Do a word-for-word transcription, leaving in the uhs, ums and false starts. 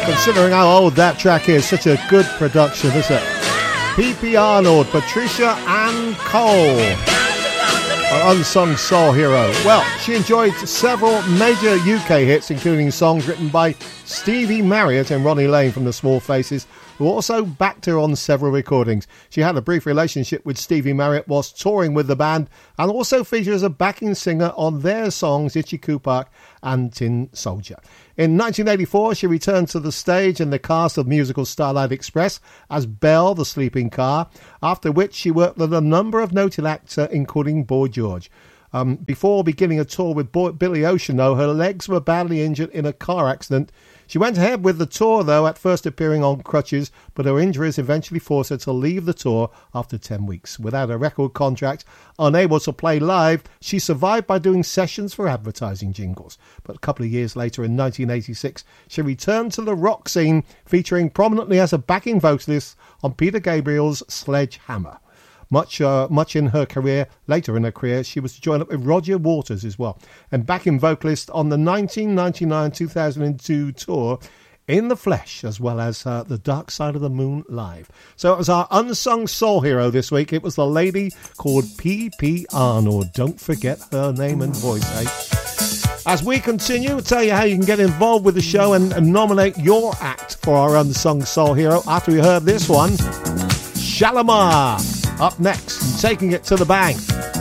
Considering how old that track is, such a good production, isn't it? P P Arnold, Patricia Ann Cole, our unsung soul hero. Well, she enjoyed several major U K hits, including songs written by Stevie Marriott and Ronnie Lane from the Small Faces, who also backed her on several recordings. She had a brief relationship with Stevie Marriott whilst touring with the band, and also featured as a backing singer on their songs Itchy Coopak and Tin Soldier. In nineteen eighty-four, she returned to the stage in the cast of musical Starlight Express as Belle, the sleeping car, after which she worked with a number of noted actors, including Boy George. Um, before beginning a tour with Boy, Billy Ocean, though, her legs were badly injured in a car accident. She went ahead with the tour, though, at first appearing on crutches, but her injuries eventually forced her to leave the tour after ten weeks. Without a record contract, unable to play live, she survived by doing sessions for advertising jingles. But a couple of years later, in nineteen eighty-six, she returned to the rock scene, featuring prominently as a backing vocalist on Peter Gabriel's Sledgehammer. Much uh, much in her career, later in her career, she was to join up with Roger Waters as well, and backing vocalist on the nineteen ninety-nine to two thousand two tour In the Flesh, as well as uh, The Dark Side of the Moon Live. So it was our unsung soul hero this week. It was the lady called P P Arnold. Don't forget her name and voice, eh? As we continue, we'll tell you how you can get involved with the show and, and nominate your act for our unsung soul hero after we heard this one, Shalamar. Up next, and taking it to the bank,